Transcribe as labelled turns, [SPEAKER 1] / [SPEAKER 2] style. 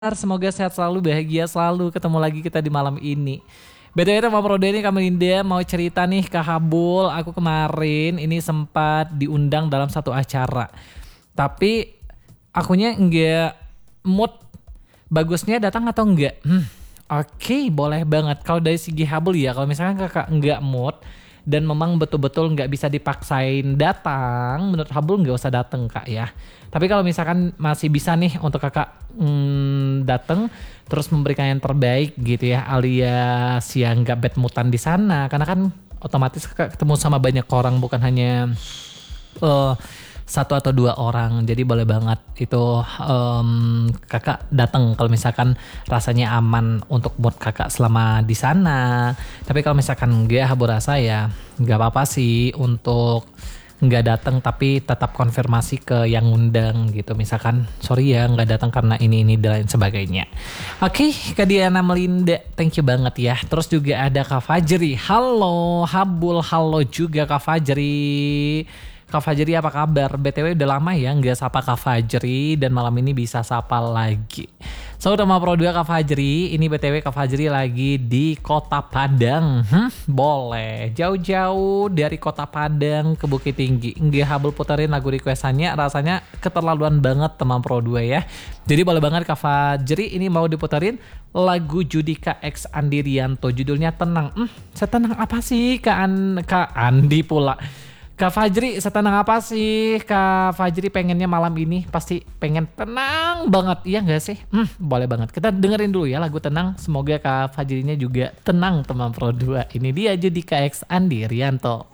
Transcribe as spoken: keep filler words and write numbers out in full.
[SPEAKER 1] Semoga sehat selalu, bahagia selalu. Ketemu lagi kita di malam ini. B T W sama Prode ini Kamalinda mau cerita nih ke Habul. Aku kemarin ini sempat diundang dalam satu acara. Tapi akunya enggak mood. Bagusnya datang atau enggak? Hmm, Oke, okay, boleh banget. Kalau dari segi Habul ya, kalau misalkan kakak enggak mood dan memang betul-betul nggak bisa dipaksain datang, menurut Habul nggak usah datang kak ya. Tapi kalau misalkan masih bisa nih untuk kakak hmm, datang terus memberikan yang terbaik gitu ya, alias yang nggak bad moodan di sana, karena kan otomatis kakak ketemu sama banyak orang, bukan hanya uh, satu atau dua orang. Jadi boleh banget itu um, kakak datang kalau misalkan rasanya aman untuk mood kakak selama di sana. Tapi kalau misalkan enggak, Habul rasa ya nggak apa-apa sih untuk nggak datang, tapi tetap konfirmasi ke yang ngundang gitu. Misalkan sorry ya nggak datang karena ini ini dan lain sebagainya. Oke, Kak Diana Melinda, thank you banget ya. Terus juga ada Kak Fajri. Halo Habul, halo juga Kak Fajri. Kak Fajri apa kabar? B T W udah lama ya nggak sapa Kak Fajri, dan malam ini bisa sapa lagi. So udah mau Pro dua Kak Fajri, ini B T W Kak Fajri lagi di Kota Padang. Hmm, boleh jauh-jauh dari Kota Padang ke Bukit Tinggi. Nggak Habul puterin lagu requestannya, rasanya keterlaluan banget teman Pro dua ya. Jadi boleh banget Kak Fajri ini mau diputerin lagu Judika X Andi Rianto, judulnya Tenang. Hmm, setenang apa sih Kak, An Kak Andi pula? Kak Fajri, setenang apa sih Kak Fajri pengennya malam ini? Pasti pengen tenang banget, iya gak sih? Hmm, boleh banget. Kita dengerin dulu ya lagu Tenang. Semoga Kak Fajrinya juga tenang teman Pro dua. Ini dia Judika X Andi Rianto.